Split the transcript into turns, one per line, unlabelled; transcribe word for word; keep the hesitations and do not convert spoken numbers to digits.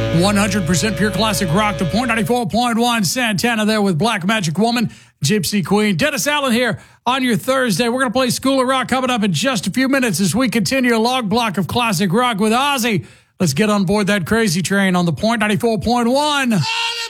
one hundred percent pure classic rock, the Point ninety-four point one Santana there with Black Magic Woman, Gypsy Queen. Dennis Allen here on your Thursday. We're going to play School of Rock coming up in just a few minutes as we continue a log block of classic rock with Ozzy. Let's get on board that crazy train on the Point ninety-four point one.